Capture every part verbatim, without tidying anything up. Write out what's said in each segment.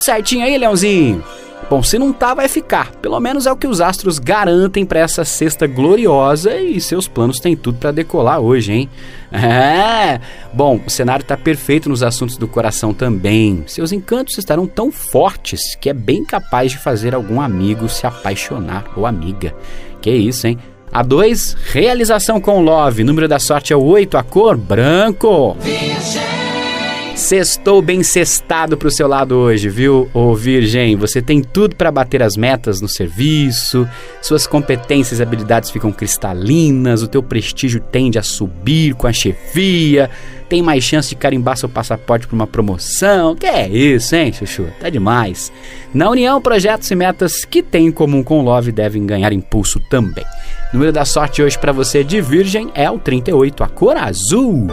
Certinho aí, Leãozinho? Bom, se não tá, vai ficar. Pelo menos é o que os astros garantem para essa sexta gloriosa e seus planos têm tudo para decolar hoje, hein? É! Bom, o cenário tá perfeito nos assuntos do coração também. Seus encantos estarão tão fortes que é bem capaz de fazer algum amigo se apaixonar ou amiga. Que isso, hein? A dois, realização com love. Número da sorte é o oito, a cor branco. Virgem. Sextou bem cestado pro seu lado hoje, viu, ô Virgem? Você tem tudo para bater as metas no serviço, suas competências e habilidades ficam cristalinas, o teu prestígio tende a subir com a chefia, tem mais chance de carimbar seu passaporte para uma promoção. Que é isso, hein, Chuchu? Tá demais. Na união, projetos e metas que tem em comum com o Love devem ganhar impulso também. O número da sorte hoje para você de Virgem é o trinta e oito, a cor azul.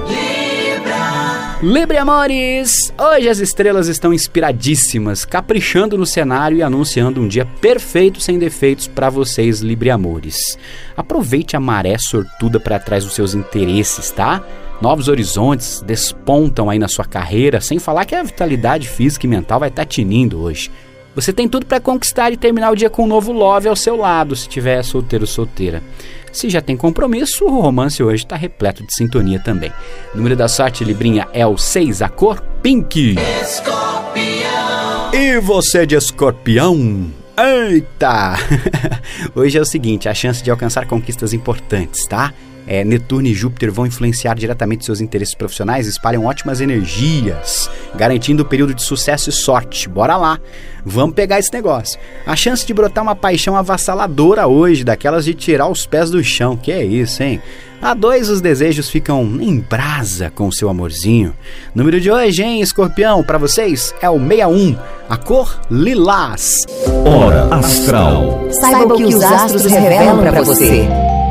Libre amores! Hoje as estrelas estão inspiradíssimas, caprichando no cenário e anunciando um dia perfeito sem defeitos para vocês, Libre amores. Aproveite a maré sortuda para trás dos seus interesses, tá? Novos horizontes despontam aí na sua carreira, sem falar que a vitalidade física e mental vai estar tinindo hoje. Você tem tudo para conquistar e terminar o dia com um novo love ao seu lado, se tiver solteiro ou solteira. Se já tem compromisso, o romance hoje está repleto de sintonia também. O número da sorte, Librinha, é o seis, a cor pink. Escorpião. E você de escorpião? Eita! Hoje é o seguinte, a chance de alcançar conquistas importantes, tá? É, Netuno e Júpiter vão influenciar diretamente seus interesses profissionais e espalham ótimas energias, garantindo o período de sucesso e sorte. Bora lá, vamos pegar esse negócio. A chance de brotar uma paixão avassaladora hoje, daquelas de tirar os pés do chão. Que é isso, hein? A dois, os desejos ficam em brasa com o seu amorzinho. Número de hoje, hein, Escorpião, para vocês é o sessenta e um, a cor lilás. Hora Astral. Saiba o que os astros revelam para você.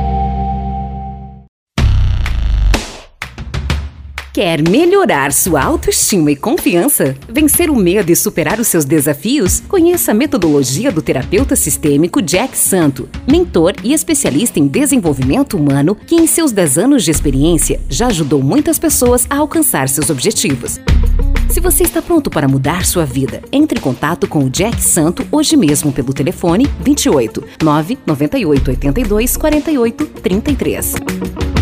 Quer melhorar sua autoestima e confiança? Vencer o medo e superar os seus desafios? Conheça a metodologia do terapeuta sistêmico Jack Santo, mentor e especialista em desenvolvimento humano, que em seus dez anos de experiência já ajudou muitas pessoas a alcançar seus objetivos. Se você está pronto para mudar sua vida, entre em contato com o Jack Santo hoje mesmo pelo telefone vinte e oito, nove nove oito oito dois, quatro oito três três.